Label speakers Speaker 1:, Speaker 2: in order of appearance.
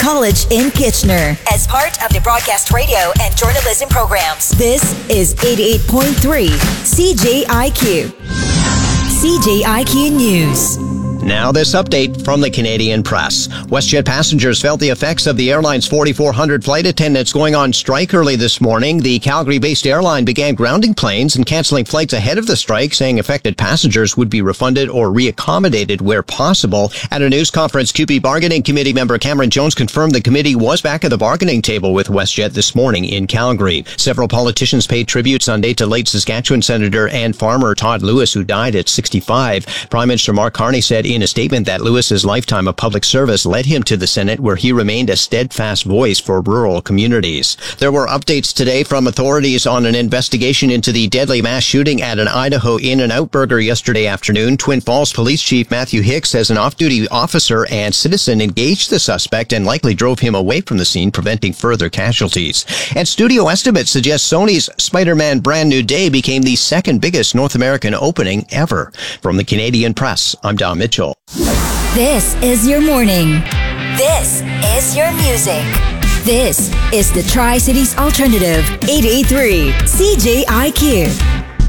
Speaker 1: College in Kitchener as part of the broadcast radio and journalism programs. This is 88.3 CJIQ. CJIQ News.
Speaker 2: Now this update from the Canadian Press. WestJet passengers felt the effects of the airline's 4,400 flight attendants going on strike early this morning. The Calgary-based airline began grounding planes and canceling flights ahead of the strike, saying affected passengers would be refunded or reaccommodated where possible. At a news conference, QP Bargaining Committee member Cameron Jones confirmed the committee was back at the bargaining table with WestJet this morning in Calgary. Several politicians paid tribute Sunday to late Saskatchewan Senator and farmer Todd Lewis, who died at 65. Prime Minister Mark Carney said in a statement that Lewis's lifetime of public service led him to the Senate, where he remained a steadfast voice for rural communities. There were updates today from authorities on an investigation into the deadly mass shooting at an Idaho In-N-Out Burger yesterday afternoon. Twin Falls Police Chief Matthew Hicks says an off-duty officer and citizen engaged the suspect and likely drove him away from the scene, preventing further casualties. And studio estimates suggest Sony's Spider-Man Brand New Day became the second biggest North American opening ever. From the Canadian Press, I'm Dom Mitchell.
Speaker 1: This is your morning. This is your music. This is the Tri-Cities Alternative 88.3 CJIQ.